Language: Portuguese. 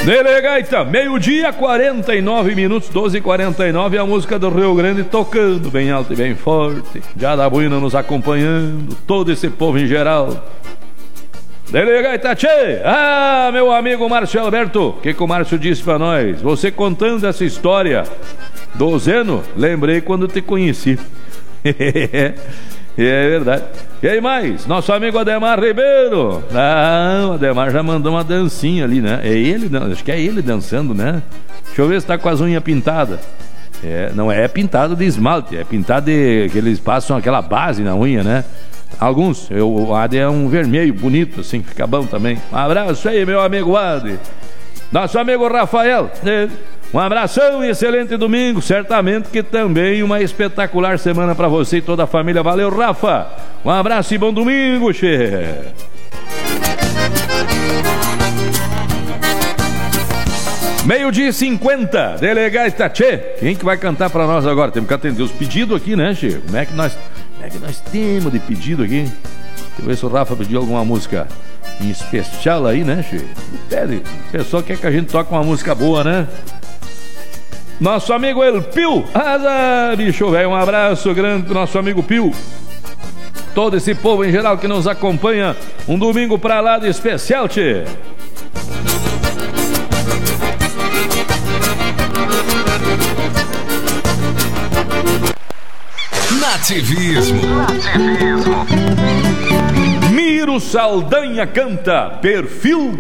Delegaita, meio-dia, 49 minutos, 12h49, a música do Rio Grande tocando bem alto e bem forte. Já da Buena nos acompanhando, todo esse povo em geral. Delegaita, tchê! Ah, meu amigo Márcio Alberto, o que o Márcio disse pra nós? Você contando essa história do Zeno, lembrei quando te conheci. É verdade. E aí mais, nosso amigo Ademar Ribeiro. Ah, o Ademar já mandou uma dancinha ali, né? É ele, acho que é ele dançando, né? Deixa eu ver se tá com as unhas pintadas. Não é pintado de esmalte, é pintado de... que eles passam aquela base na unha, né? Alguns, o Ade é um vermelho bonito, assim, fica bom também. Um abraço aí, meu amigo Ade. Nosso amigo Rafael, um abração e excelente domingo. Certamente que também uma espetacular semana pra você e toda a família. Valeu, Rafa. Um abraço e bom domingo, che. Meio-dia e 50, Delegata, tchê. Quem que vai cantar pra nós agora? Temos que atender os pedidos aqui, né, che? Como é que nós temos de pedido aqui? Deixa eu ver se o Rafa pediu alguma música em especial aí, né, che? Pede, o pessoal quer que a gente toque uma música boa, né? Nosso amigo El Pio, bicho velho, um abraço grande pro nosso amigo Pio. Todo esse povo em geral que nos acompanha, um domingo pra lá de especial, tchê. Nativismo. Miro Saldanha canta Perfil